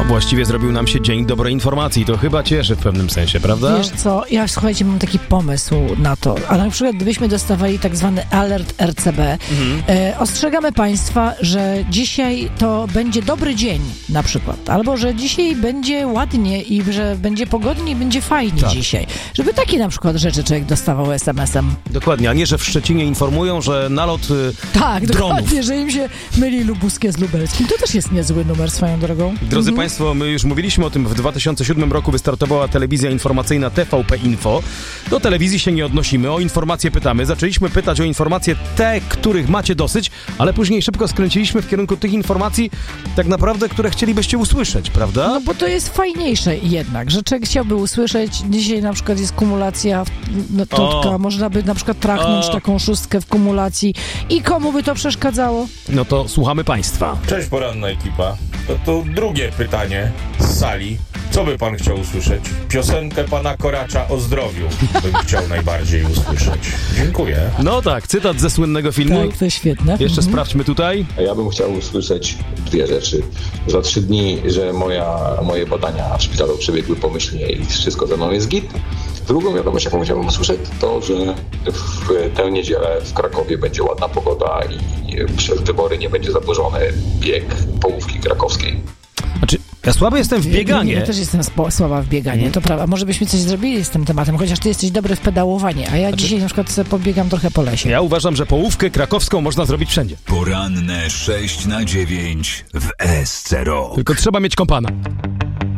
właściwie zrobił nam się dzień dobrej informacji. To chyba cieszy w pewnym sensie, prawda? Wiesz co, ja słuchajcie, mam taki pomysł na to, a na przykład gdybyśmy dostawali tak zwany alert RCB, ostrzegamy Państwa, że dzisiaj to będzie dobry dzień na przykład, albo że dzisiaj będzie ładnie i że będzie pogodnie i będzie fajnie dzisiaj. Żeby takie na przykład rzeczy człowiek dostawał SMS-em. Dokładnie, a nie, że w Szczecinie informują, że nalot tak, dronów. Dokładnie, że im się myli Lubuskie z Lubelskim. To też jest niezły numer swoją drogą. Drodzy Państwo, my już mówiliśmy o tym, w 2007 roku wystartowała telewizja informacyjna TVP Info. Do telewizji się nie odnosimy, o informacje pytamy. Zaczęliśmy pytać o informacje te, których macie dosyć, ale później szybko skręciliśmy w kierunku tych informacji, tak naprawdę, które chcielibyście usłyszeć, prawda? No bo to jest fajniejsze jednak, że człowiek chciałby usłyszeć. Dzisiaj na przykład jest kumulacja totka, można by na przykład trachnąć taką szóstkę w kumulacji i komu by to przeszkadzało? No to słuchamy Państwa. Cześć poranna ekipa. To drugie pytanie z sali. Co by pan chciał usłyszeć? Piosenkę pana Koracza o zdrowiu bym chciał najbardziej usłyszeć. Dziękuję. No tak, cytat ze słynnego filmu. Tak, to jest świetne. Jeszcze sprawdźmy tutaj. Ja bym chciał usłyszeć dwie rzeczy. Za 3 dni, że moje badania w szpitalu przebiegły pomyślnie i wszystko ze mną jest git. Drugą wiadomość, jaką chciałbym usłyszeć, to, że w tę niedzielę w Krakowie będzie ładna pogoda i przez wybory nie będzie zaburzony bieg połówki krakowskiej. Znaczy, ja słaby jestem w bieganie. Ja też jestem słaba w bieganie, to prawda. Może byśmy coś zrobili z tym tematem, chociaż ty jesteś dobry w pedałowanie, a ja dzisiaj na przykład sobie pobiegam trochę po lesie. Ja uważam, że połówkę krakowską można zrobić wszędzie. Poranne 6 na 9 w SCRO. Tylko trzeba mieć kompana.